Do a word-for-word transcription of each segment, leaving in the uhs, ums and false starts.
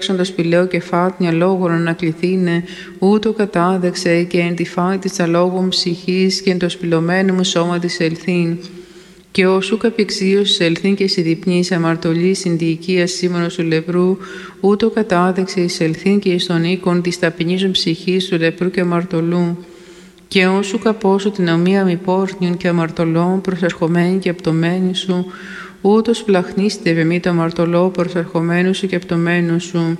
το σπηλαίο κεφάτνια λόγων να κληθήνε, ούτω κατάδεξε και εν τη φάη της αλόγων ψυχής και εν το σπηλωμένο μου σώμα της ελθύν. Και όσου καπηξίως ελθύν και συδιπνής αμαρτωλής συνδιοικίας σήμανος του λεπρού, ούτω κατάδεξε εις ελθύν και εις τον οίκον της ταπεινής ψυχής του λεπρού και αμαρτωλού. Και όσου καπώσου την ομοία μη πόρνιον και αμαρτωλών προσερχομένη και απτωμένη σου, ούτως πλαχνίστε βεμή το αμαρτωλό προσερχομένου σου και απτωμένου σου.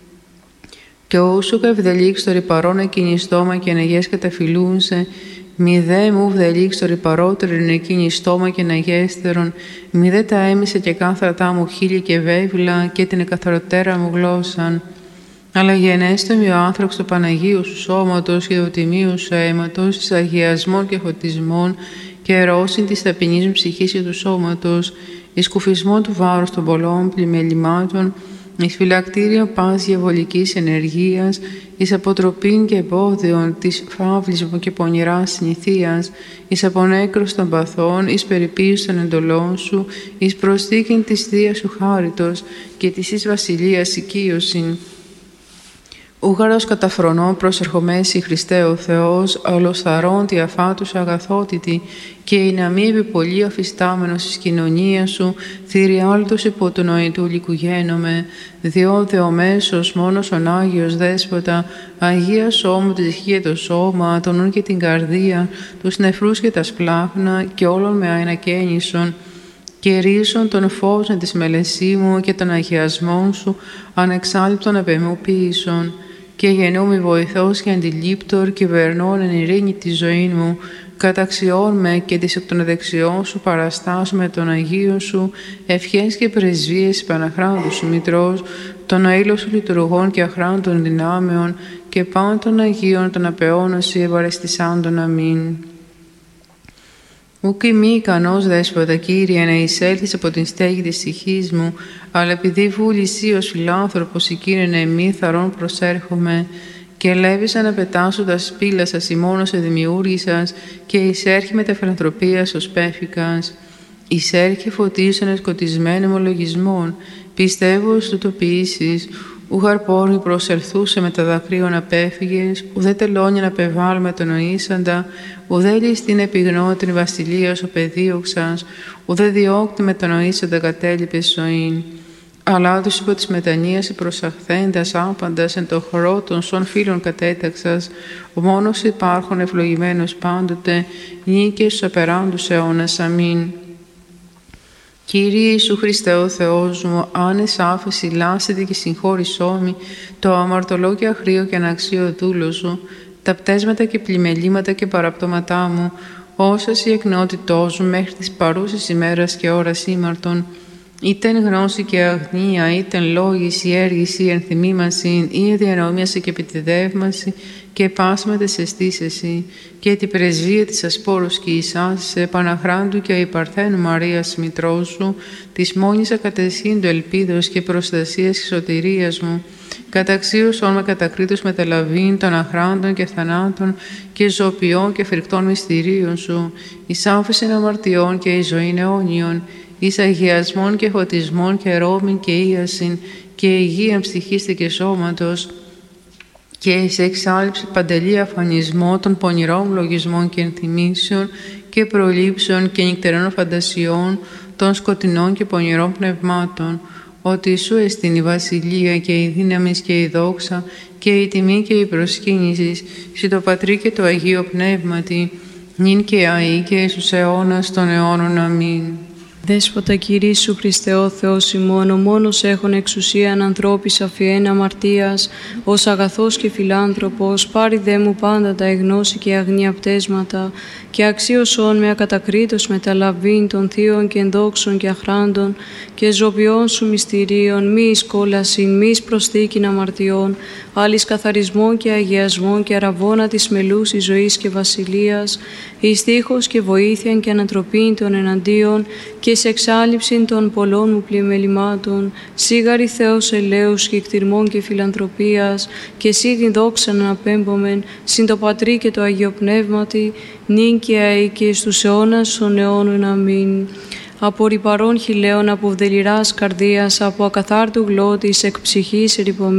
Και όσου καυδελίξ το ρηπαρόν εκείνη στόμα και νεγές καταφυλούνται, μη δε μου βδελίξ το ρηπαρότερον εκείνη στόμα και νεγέστερον, μη δε τα έμισε και κάθρατά μου χείλη και βέβυλα και την εκαθαροτέρα μου γλώσσαν. Αλλά γενέστε μη ο άνθρωπος του Παναγίου σου σώματος και του τιμίου σου αίματος, εις αγιασμών και φωτισμών και ερώσιν της ταπεινής μου ψυχής και του σώματος, εις κουφισμό του βάρους των πολλών πλημελημάτων, εις φυλακτήριο πας διαβολικής ενεργείας, εις αποτροπήν και εμπόδιον της φαύλης μου και πονηράς συνηθίας, εις απονέκρος των παθών, εις περιποίηση των εντολών σου, εις προσθήκην της Θείας σου χάριτος και της εις βασιλείας οικείωσιν. Ούγαρος καταφρονών προσερχομέσι Χριστέ ο Θεός, ολοσθαρών τη αφάτους αγαθότητη, και η να μη επιπολή αφιστάμενος εις κοινωνία σου, θηριάλτος υπό του νοητού λικουγένομαι, διό δεομέσος μόνος ον Άγιος Δέσποτα, Αγία σώμου τη ψυχή και το σώμα, τον νουν και την καρδία, τους νεφρούς και τα σπλάχνα, και όλων με αενακαίνισον, και ρίσον τον φως της μελεσίμου και των αγιασμών σου, ανεξάλληπτον απεμοποίησον, και γεννούμι βοηθός και αντιλήπτορ, και βερνών εν ειρήνη τη ζωή μου, καταξιών με και της εκ των δεξιών σου παραστάσου με τον Αγίο σου, ευχές και πρεσβείες Παναχράντου σου Μητρός, των αήλων σου λειτουργών και αχράντων δυνάμεων, και πάντων των Αγίων των απεώνωση ευαρεστησάντων. Αμήν. Ουκ μη ικανός Δέσποτα, Κύριε, να εισέλθεις από την στέγη της ψυχής μου, αλλά επειδή βούλησή ως φιλάνθρωπος η Κύριε να εμεί θαρών προσέρχομαι, και ελεύησα να πετάσω τα σπήλα σας ημώνω σε δημιούργησας, και εισέρχει με τα φιλανθρωπίας ως πέφικας. Εισέρχει φωτίσον εσκοτισμένων ομολογισμών, πιστεύω στο το ποιήσεις, ουχαρ πόρνη προσελθούσε με τα δακρύων απέφυγες, ουδέ τελώνει να πεβάλουμε τον οήσαντα, ουδέ ληστήν επιγνώτην βασιλείας ο παιδίωξας, ουδέ διώκτη με τον οήσαντα κατέλειπες ζωήν. Αλλά τους υπό της μετανοίας προσαχθέντας άπαντας εν το χορό των σων φίλων κατέταξας, ο μόνος υπάρχον ευλογημένος πάντοτε, νίκες στους απεράντους αιώνας. Αμήν. Κύριε Ιησού Χριστέ ο Θεός μου, άνες άφεση λάσετε και συγχώρησόμη το αμαρτωλό και αχρίο και αναξίο δούλο σου, τα πτέσματα και πλημελήματα και παραπτώματά μου, όσας η εκνότητός μου μέχρι της παρούσης ημέρας και ώρας ήμαρτον, ήτεν γνώση και αγνία, ήτεν λόγηση, ή έργηση, ή ενθυμήμαση, ή διανομίαση και επιτεδεύμαση, και πάσματα σε αισθήσεση, και την πρεσβεία της ασπόρους και Ισάς, Παναχράντου και η Παρθένου Μαρίας Μητρός σου, της μόνης ακατεσχύντου ελπίδος και προστασίας και σωτηρίας μου, καταξίωσον με κατακρίτως μεταλαβήν των αχράντων και θανάτων και ζωοποιών και φρικτών μυστηρίων σου, εις άφησιν αμαρτιών και εις ζωήν αιώνιον, εις αγιασμών και φωτισμών και ρόμην και ίασιν και υγεία ψυχής και σώματος, και εις εξάλληψη παντελή αφανισμό των πονηρών λογισμών και ενθυμήσεων και προλήψεων και νυχτερών φαντασιών των σκοτεινών και πονηρών πνευμάτων, ότι σου εστιν η βασιλεία και η δύναμη και η δόξα και η τιμή και η προσκύνηση σε το Πατρί και το Αγίο Πνεύματι, νυν και αεί και στους αιώνας των αιώνων. Αμήν. Δέσποτα Κύριε Ιησού Χριστέ ο Θεός ημών, ο μόνος έχων εξουσίαν ανθρώπης αφιέν αμαρτίας, ως αγαθός και φιλάνθρωπος, πάρει δε μου πάντα τα εγνώση και αγνία πτέσματα, και αξίωσον με ακατακρίτως μεταλαβήν των θείων και ενδόξων και αχράντων, και ζωοποιών σου μυστηρίων, μη εις κόλασιν, μη εις προσθήκην αμαρτιών, άλλης καθαρισμών και αγιασμών και αραβώνα της μελούσης ζωής και βασιλείας, εις τείχος και βοήθειαν και ανατροπήν των εναντίον, και σε εξάλληψην των πολλών μου πλημελημάτων, σίγαρη Θεός ελέους και εκτιρμών και φιλανθρωπίας, και εσύ την δόξα να απέμπομεν, συν το Πατρί και το Αγίο Πνεύματι, νυν και αεί και στους αιώνας των αιώνων. Αμήν. από ρυπαρών χιλέων, από βδελιράς καρδίας, από ακαθάρτου γλώτης, εκ ψυχής